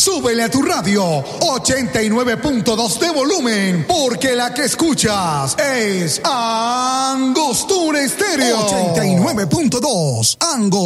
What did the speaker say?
súbele a tu radio 89.2 de volumen, porque la que escuchas es Angostura Estéreo 89.2.